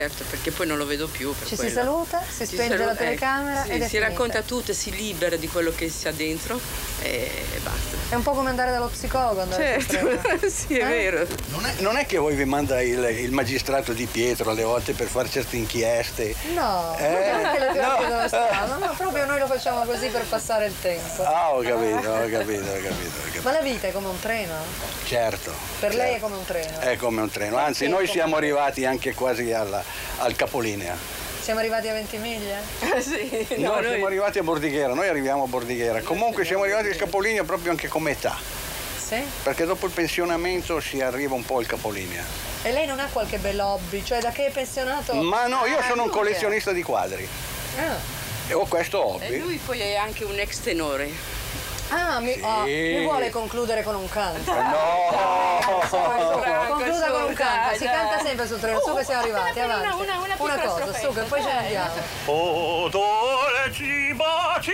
Certo, perché poi non lo vedo più. Per Ci quello. si saluta, si spenge la telecamera ed è si finita. racconta tutto, si libera di quello che si ha dentro e basta. È un po' come andare dallo psicologo, andare sul treno. Certo, sì, è vero. Non è che voi vi manda il magistrato Di Pietro alle volte per fare certe inchieste? No, non è che le terapie dello Stato, no, proprio noi lo facciamo così per passare il tempo. Ah, ho capito. Ma la vita è come un treno? Certo. Per lei è come un treno? È come un treno, anzi noi siamo arrivati anche quasi al capolinea. Siamo arrivati a Ventimiglia? Sì, No, siamo arrivati a Bordighera, noi arriviamo a Bordighera. Comunque siamo arrivati al capolinea proprio anche come età. Sì? Perché dopo il pensionamento si arriva un po' al capolinea. E lei non ha qualche bel hobby? Cioè da che è pensionato? Ma no, io sono un collezionista di quadri. Ah, E ho questo E hobby. lui poi è anche un ex tenore. mi vuole concludere con un canto. No! Concluda con un canto, si canta sempre sul treno, su che siamo arrivati, avanti. una Una cosa, su che poi ce ne andiamo. Oh, dolci baci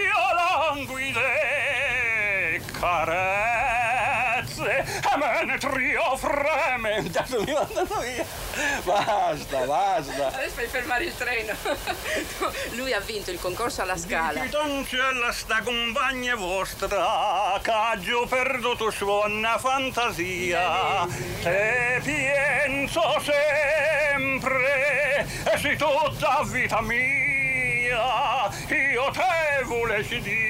languide carezze, a me ne trio freme. Intanto mi mandano via. Basta. Adesso fai fermare il treno. Lui ha vinto il concorso alla Scala. Cancella sta compagna vostra, caggio perduto suona fantasia. Te penso sempre, e sei tutta vita mia, io te volessi dire.